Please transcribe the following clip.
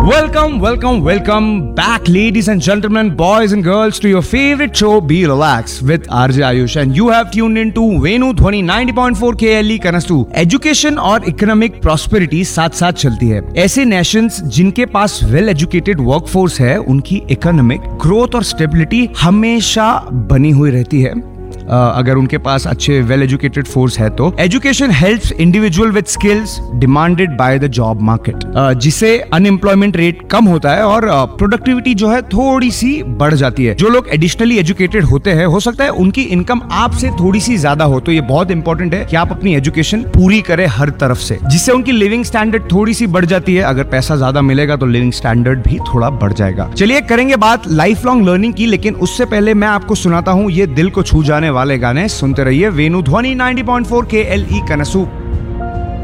Welcome back, ladies and gentlemen, boys and girls, to your favorite show, Be Relaxed, with RJ Ayush, and you have tuned into Venu Dhwani 90.4 KLE Kanastu. Education और economic prosperity साथ साथ चलती है। ऐसे Nations जिनके पास well educated workforce है, उनकी economic growth और स्टेबिलिटी हमेशा बनी हुई रहती है। अगर उनके पास अच्छे वेल एजुकेटेड फोर्स है तो education helps individual with skills demanded by the job market, जिससे अनएम्प्लॉयमेंट रेट कम होता है और प्रोडक्टिविटी जो है थोड़ी सी बढ़ जाती है। जो लोग एडिशनली एजुकेटेड होते हैं, हो सकता है उनकी इनकम आपसे थोड़ी सी ज्यादा हो, तो ये बहुत इंपॉर्टेंट है कि आप अपनी एजुकेशन पूरी करें हर तरफ से, जिससे उनकी लिविंग स्टैंडर्ड थोड़ी सी बढ़ जाती है। अगर पैसा ज्यादा मिलेगा तो लिविंग स्टैंडर्ड भी थोड़ा बढ़ जाएगा। चलिए करेंगे बात लाइफ लॉन्ग लर्निंग की, लेकिन उससे पहले मैं आपको सुनाता हूँ ये दिल को छू जाने वाले गाने। सुनते रहिए वेनु ध्वनि 90.4 KLE कनसू।